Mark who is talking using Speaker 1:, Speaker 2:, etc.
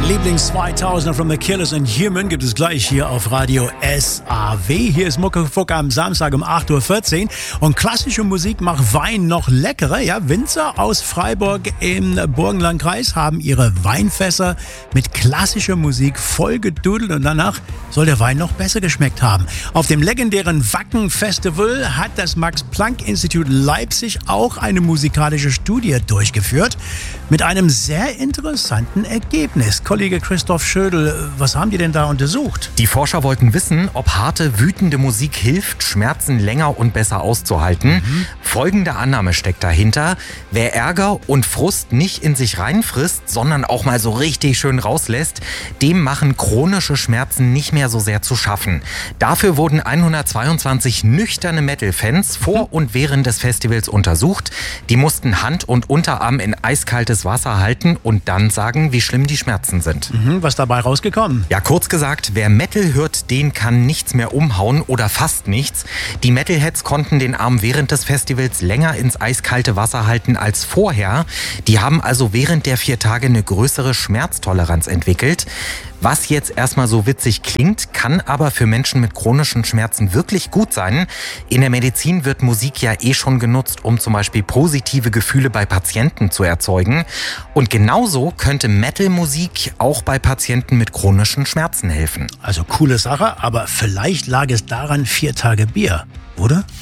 Speaker 1: Lieblings-2000er from The Killers and Human gibt es gleich hier auf Radio SAW. Hier ist Muckefuck am Samstag um 8.14 Uhr. Und klassische Musik macht Wein noch leckerer. Ja, Winzer aus Freiburg im Burgenlandkreis haben ihre Weinfässer mit klassischer Musik vollgedudelt und danach soll der Wein noch besser geschmeckt haben. Auf dem legendären Wacken-Festival hat das Max-Planck-Institut Leipzig auch eine musikalische Studie durchgeführt mit einem sehr interessanten Ergebnis. Kollege Christoph Schödel, was haben die denn da untersucht?
Speaker 2: Die Forscher wollten wissen, ob harte, wütende Musik hilft, Schmerzen länger und besser auszuhalten. Folgende Annahme steckt dahinter. Wer Ärger und Frust nicht in sich reinfrisst, sondern auch mal so richtig schön rauslässt, dem machen chronische Schmerzen nicht mehr so sehr zu schaffen. Dafür wurden 122 nüchterne Metal-Fans vor und während des Festivals untersucht. Die mussten Hand und Unterarm in eiskaltes Wasser halten und dann sagen, wie schlimm die Schmerzen sind.
Speaker 1: Was dabei rausgekommen?
Speaker 2: Ja, kurz gesagt, wer Metal hört, den kann nichts mehr umhauen oder fast nichts. Die Metalheads konnten den Arm während des Festivals länger ins eiskalte Wasser halten als vorher. Die haben also während der 4 Tage eine größere Schmerztoleranz entwickelt. Was jetzt erstmal so witzig klingt, kann aber für Menschen mit chronischen Schmerzen wirklich gut sein. In der Medizin wird Musik ja schon genutzt, um zum Beispiel positive Gefühle bei Patienten zu erzeugen. Und genauso könnte Metal-Musik auch bei Patienten mit chronischen Schmerzen helfen.
Speaker 1: Also coole Sache, aber vielleicht lag es daran 4 Tage Bier, oder?